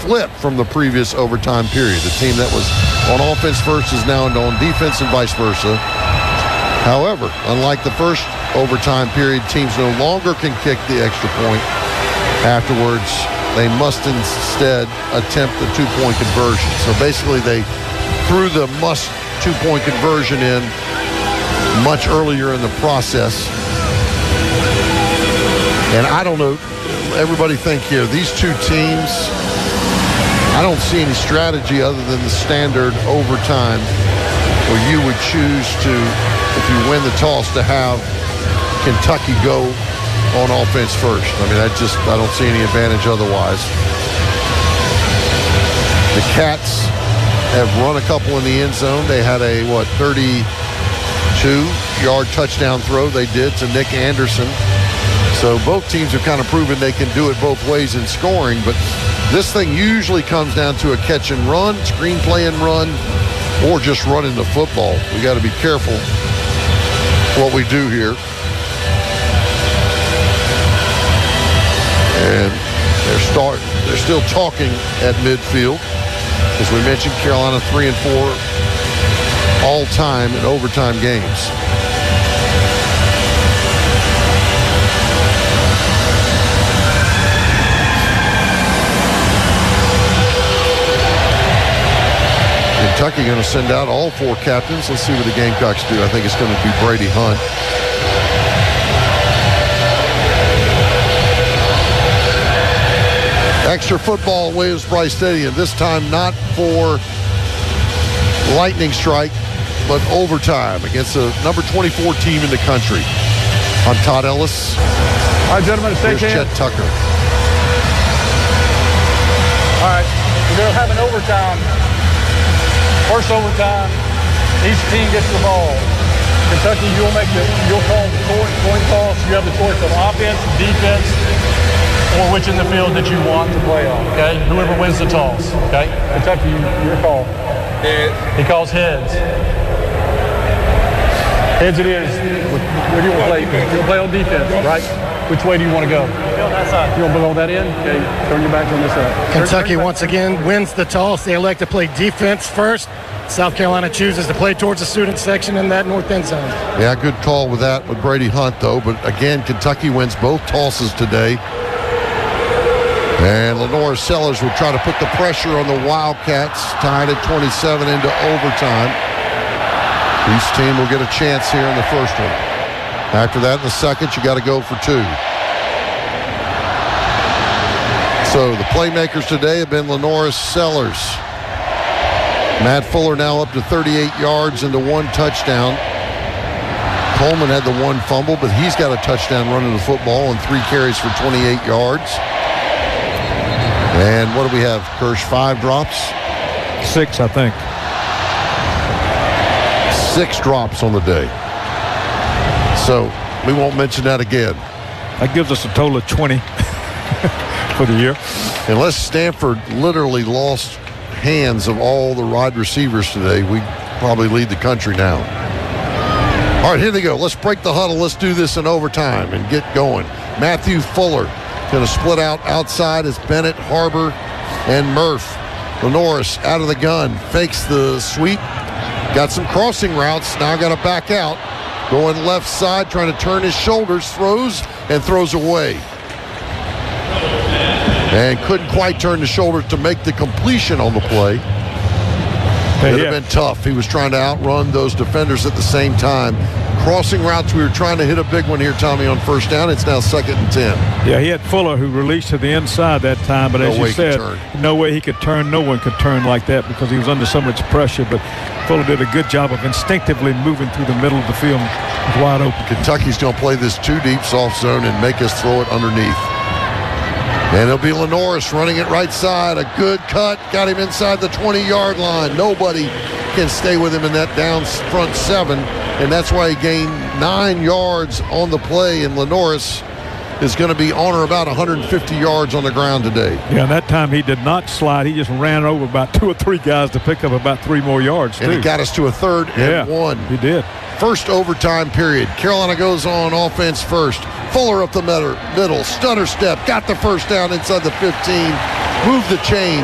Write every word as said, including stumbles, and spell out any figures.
flip from the previous overtime period. The team that was on offense first is now on defense and vice versa. However, unlike the first overtime period, teams no longer can kick the extra point afterwards. They must instead attempt the two-point conversion. So basically they threw the must two-point conversion in much earlier in the process. And I don't know, everybody think here, these two teams, I don't see any strategy other than the standard overtime where you would choose to, if you win the toss, to have Kentucky go on offense first. I mean, I just, I don't see any advantage otherwise. The Cats have run a couple in the end zone. They had a, what, thirty-two-yard touchdown throw they did to Nick Anderson. So both teams have kind of proven they can do it both ways in scoring, but this thing usually comes down to a catch and run, screenplay and run, or just running the football. We got to be careful what we do here. And they're start they're still talking at midfield. As we mentioned, Carolina three and four all time in overtime games. Kentucky going to send out all four captains. Let's see what the Gamecocks do. I think it's going to be Brady Hunt. Extra football at Williams-Brice Stadium. This time not for lightning strike, but overtime against the number twenty-four team in the country. I'm Todd Ellis. All right, gentlemen, stay Here's Chet Tucker. All right, we're going to have an overtime. First overtime, each team gets the ball. Kentucky, you'll make the, you'll call the coin, coin toss. You have the choice of offense, defense, or which in the field that you want to play on, okay? Whoever wins the toss, okay? Kentucky, your call. Heads. He calls heads. Heads it is. Where do you want to play? You want to play on defense, right? Which way do you want to go? That side. You want to blow that in? Okay, turn your back on this side. Kentucky once again wins the toss. They elect to play defense first. South Carolina chooses to play towards the student section in that north end zone. Yeah, good call with that with Brady Hunt, though. But again, Kentucky wins both tosses today. And Lenora Sellers will try to put the pressure on the Wildcats, tied at twenty-seven into overtime. Each team will get a chance here in the first one. After that, in the second, you got to go for two. So the playmakers today have been Lenora Sellers. Matt Fuller now up to thirty-eight yards into one touchdown. Coleman had the one fumble, but he's got a touchdown running the football and three carries for twenty-eight yards. And what do we have, Kirsch? Five drops? Six, I think. Six drops on the day. So we won't mention that again. That gives us a total of twenty for the year. Unless Stanford literally lost hands of all the wide receivers today, we probably lead the country now. All right, here they go. Let's break the huddle. Let's do this in overtime and get going. Matthew Fuller going to split out outside as Bennett, Harbor, and Murph. Lenoris out of the gun, fakes the sweep. Got some crossing routes, now got to back out. Going left side, trying to turn his shoulders, throws, and throws away. And couldn't quite turn the shoulders to make the completion on the play. It would have been tough. He was trying to outrun those defenders at the same time. Crossing routes, we were trying to hit a big one here, Tommy, on first down. It's now second and ten. Yeah, he had Fuller who released to the inside that time, but no as you said, no way he could turn. No one could turn like that because he was under so much pressure. But Fuller did a good job of instinctively moving through the middle of the field wide open. Kentucky's going to play this two deep soft zone and make us throw it underneath. And it'll be Lenoris running it right side. A good cut. Got him inside the twenty-yard line. Nobody can stay with him in that down front seven. And that's why he gained nine yards on the play. And Lenoris is going to be on or about one hundred fifty yards on the ground today. Yeah, that time he did not slide. He just ran over about two or three guys to pick up about three more yards, too. And he got us to a third and yeah, one. He did. First overtime period. Carolina goes on offense first. Fuller up the middle, stutter step, got the first down inside the fifteen, moved the chain.